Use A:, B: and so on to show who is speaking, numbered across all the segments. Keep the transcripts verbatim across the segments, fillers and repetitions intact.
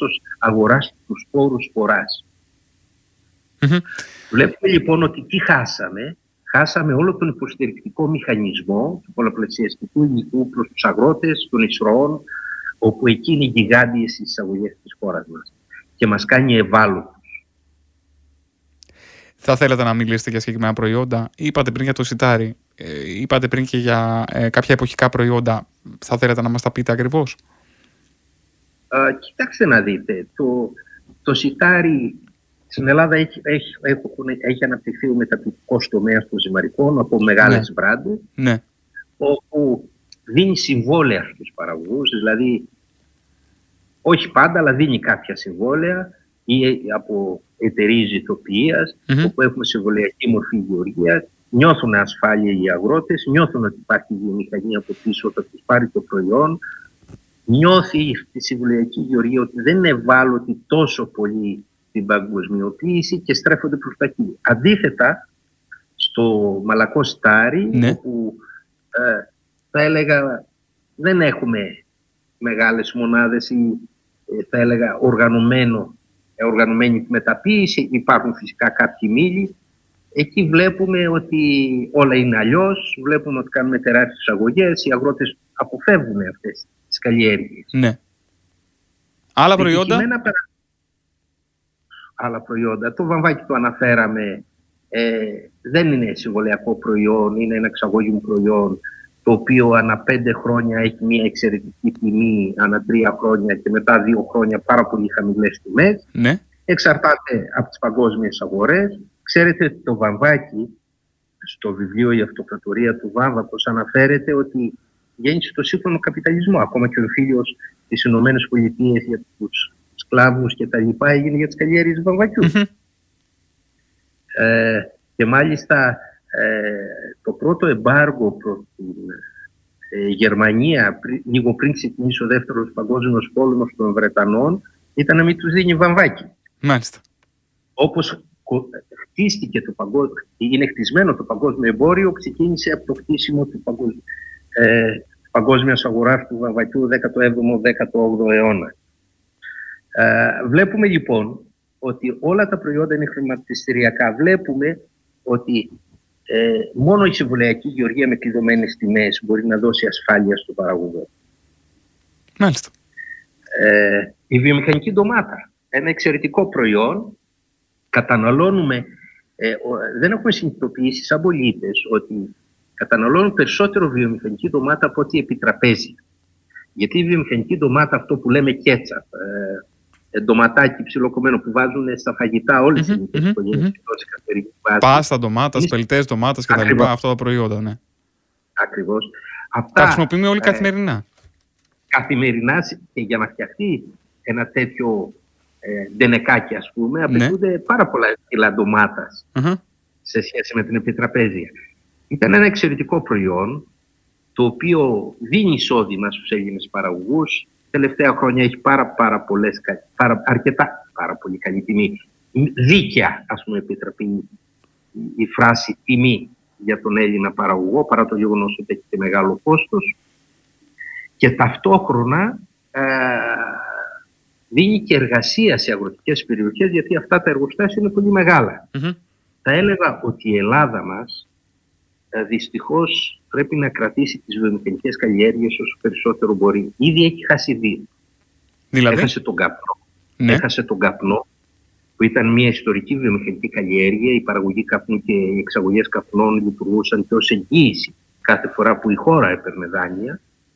A: κόστος αγοράς του σπόρου σποράς.
B: Mm-hmm.
A: Βλέπουμε λοιπόν ότι τι χάσαμε. Χάσαμε όλο τον υποστηρικτικό μηχανισμό του πολλαπλασιαστικού υλικού προς τους αγρότες των εισρωών, όπου εκεί είναι γιγάντιες οι εισαγωγές της χώρας μας και μας κάνει ευάλωτους.
B: Θα θέλατε να μιλήσετε για συγκεκριμένα προϊόντα? Είπατε πριν για το σιτάρι, ε, είπατε πριν και για ε, κάποια εποχικά προϊόντα. Θα θέλατε να μας τα πείτε ακριβώς?
A: Α, κοιτάξτε να δείτε, το, το σιτάρι στην Ελλάδα έχει, έχει, έχει, έχει αναπτυχθεί ο μεταποιητικός τομέας των ζυμαρικών από μεγάλες ναι. μπράντες,
B: ναι.
A: όπου δίνει συμβόλαια στους παραγωγούς, δηλαδή όχι πάντα, αλλά δίνει κάποια συμβόλαια ή από εταιρείες ηθοποιίας, mm-hmm. όπου έχουμε συμβολιακή μορφή γεωργίας, νιώθουν ασφάλεια οι αγρότες, νιώθουν ότι υπάρχει βιομηχανία από πίσω όταν τους πάρει το προϊόν, νιώθει η συμβολιακή γεωργία ότι δεν είναι ευάλωτη τόσο πολύ την παγκοσμιοποίηση και στρέφονται προς τα εκεί. Αντίθετα, στο μαλακό σιτάρι,
B: ναι.
A: όπου ε, θα έλεγα δεν έχουμε μεγάλες μονάδες ή ε, θα έλεγα οργανωμένο, ε, οργανωμένη μεταποίηση, υπάρχουν φυσικά κάποιοι μήλοι. Εκεί βλέπουμε ότι όλα είναι αλλιώς, βλέπουμε ότι κάνουμε τεράστιες αγωγές, οι αγρότες αποφεύγουν αυτές τις καλλιέργειες.
B: Ναι. Άλλα προϊόντα?
A: Περα... Άλλα προϊόντα. Το βαμβάκι το αναφέραμε, ε, δεν είναι συμβολιακό προϊόν, είναι ένα εξαγωγικό προϊόν, το οποίο ανά πέντε χρόνια έχει μια εξαιρετική τιμή, ανά τρία χρόνια και μετά δύο χρόνια πάρα πολύ χαμηλές τιμές.
B: Ναι.
A: Εξαρτάται από τις παγκόσμιες αγορές. Ξέρετε ότι το βαμβάκι, στο βιβλίο «Η Αυτοκρατορία του Βάμβακος» αναφέρεται ότι γέννησε το σύγχρονο καπιταλισμό. Ακόμα και ο φίλος στις Ηνωμένες Πολιτείες για τους σκλάβους και τα λοιπά έγινε για τις καλλιέργειες βαμβακιού. Mm-hmm. Ε, και μάλιστα ε, το πρώτο εμπάργο προς την ε, Γερμανία πρι, λίγο πριν ξεκινήσει ο δεύτερος παγκόσμιος πόλεμος των Βρετανών ήταν να μην τους δίνει βαμβάκι.
B: Μάλιστα.
A: Όπως χτίστηκε το παγκόσμιο, είναι χτισμένο το παγκόσμιο εμπόριο, ξεκίνησε από το χτίσιμο του παγκόσμιου, ε, παγκόσμιας αγοράς του βαμβακιού δέκατο έβδομο δέκατο όγδοο αιώνα. Ε, βλέπουμε λοιπόν ότι όλα τα προϊόντα είναι χρηματιστηριακά. Βλέπουμε ότι ε, μόνο η συμβολιακή γεωργία με κλειδωμένες τιμές μπορεί να δώσει ασφάλεια στον παραγωγό.
B: Μάλιστα.
A: Ε, η βιομηχανική ντομάτα, ένα εξαιρετικό προϊόν. Καταναλώνουμε, ε, δεν έχουμε συνειδητοποιήσει σαν πολίτες ότι καταναλώνουν περισσότερο βιομηχανική ντομάτα από ό,τι επιτραπέζια. Γιατί η βιομηχανική ντομάτα, αυτό που λέμε κέτσαπ, ε, ντοματάκι ψιλοκομμένο που βάζουν στα φαγητά όλες τις mm-hmm, οικογένειες,
B: mm-hmm. Πάστα ντομάτας, πελτές ντομάτας και τα λοιπά, αυτά τα προϊόντα, ναι.
A: Ακριβώς. Αυτά,
B: τα χρησιμοποιούμε όλοι ε, καθημερινά.
A: Καθημερινά, και για να φτιαχτεί ένα τέτοιο ε, ντενεκάκι, ας πούμε, απαιτούνται ναι. πάρα πολλά κιλά ντομάτας mm-hmm. σε σχέση με την επιτραπέζια. Ήταν ένα εξαιρετικό προϊόν, το οποίο δίνει εισόδημα στους Έλληνες παραγωγούς. Τελευταία χρόνια έχει πάρα, πάρα πολλές, πάρα, αρκετά πάρα πολύ καλή τιμή. Δίκαια, ας πούμε, επιτραπεί η φράση τιμή για τον Έλληνα παραγωγό, παρά το γεγονός ότι έχει και μεγάλο κόστος. Και ταυτόχρονα ε, δίνει και εργασία σε αγροτικές περιοχές, γιατί αυτά τα εργοστάσια είναι πολύ μεγάλα. Mm-hmm. Θα έλεγα ότι η Ελλάδα μας ε, δυστυχώς πρέπει να κρατήσει τις βιομηχανικές καλλιέργειες όσο περισσότερο μπορεί. Ήδη έχει χάσει δύο.
B: Δηλαδή?
A: Έχασε τον καπνό.
B: Ναι.
A: Έχασε τον καπνό, που ήταν μια ιστορική βιομηχανική καλλιέργεια. Η παραγωγή καπνού και οι εξαγωγές καπνών λειτουργούσαν και ως εγγύηση κάθε φορά που η χώρα έπαιρνε δάνεια.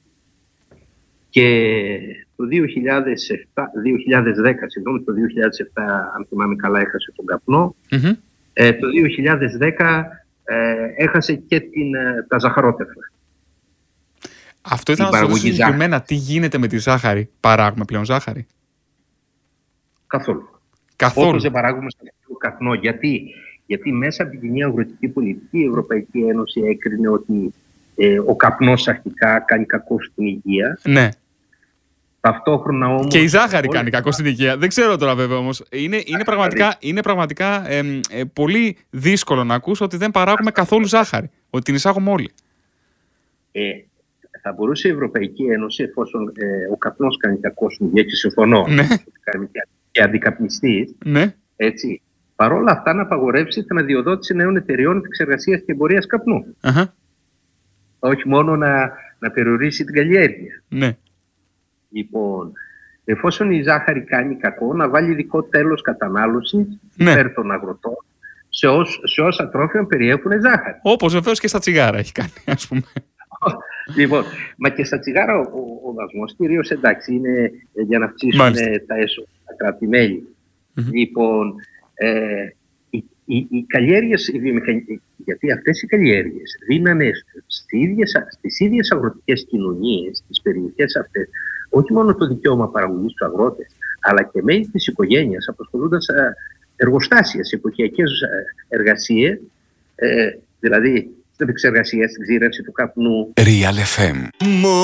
A: Και το δύο χιλιάδες επτά, δύο χιλιάδες δέκα, συγγνώμη, το δύο χιλιάδες επτά, αν θυμάμαι καλά, έχασε τον καπνό. Mm-hmm. Ε, το δύο χιλιάδες δέκα ε, έχασε και την, τα ζαχαρότευρα.
B: Αυτό ήταν να σας συγκεκριμένα τι γίνεται με τη ζάχαρη. Παράγουμε πλέον ζάχαρη?
A: Καθόλου.
B: Καθόλου.
A: Όπως δεν παράγουμε στον καπνό. Γιατί? Γιατί μέσα από την κοινή αγροτική πολιτική η Ευρωπαϊκή Ένωση έκρινε ότι ε, ο καπνός αρχικά κάνει κακό στην υγεία.
B: Ναι.
A: Ταυτόχρονα όμως...
B: Και η ζάχαρη κάνει κακό στην υγεία. Δεν ξέρω τώρα βέβαια όμως. Είναι, είναι πραγματικά, είναι πραγματικά ε, ε, πολύ δύσκολο να ακούσω ότι δεν παράγουμε καθόλου ζάχαρη. Ότι την εισάγουμε όλοι.
A: Ε, θα μπορούσε η Ευρωπαϊκή Ένωση, εφόσον ε, ο καπνός κάνει κακό στην υγεία, και συμφωνώ,
B: ναι.
A: κάνει και αντικαπνιστής,
B: ναι.
A: έτσι, παρόλα αυτά να απαγορεύσει την αδειοδότηση νέων εταιριών εξεργασίας και εμπορίας καπνού.
B: Uh-huh.
A: Όχι μόνο να, να περιορίσει την καλλιέργεια.
B: Ναι.
A: Λοιπόν, εφόσον η ζάχαρη κάνει κακό, να βάλει ειδικό τέλος κατανάλωσης ναι. υπέρ των αγροτών σε, ως, σε όσα τρόφιμα περιέχουν ζάχαρη.
B: Όπως βεβαίως και στα τσιγάρα έχει κάνει, ας πούμε.
A: Λοιπόν, μα και στα τσιγάρα ο, ο, ο δασμός κυρίως, εντάξει, είναι για να αυξήσουν τα έσοδα, τα κράτη-μέλη. Mm-hmm. Λοιπόν, ε, οι, οι, οι καλλιέργειες, οι βιομηχανικές, γιατί αυτές οι καλλιέργειες δίνανε στις ίδιες, στις ίδιες αγροτικές κοινωνίες, στις περιοχές αυτές, όχι μόνο το δικαίωμα παραγωγής του αγρότες, αλλά και μέλη της οικογένειας, απασχολούνταν σε εργοστάσια, σε εποχιακές εργασίες, ε, δηλαδή στην επεξεργασία, στην ξύρευση του καπνού.
C: Real εφ εμ.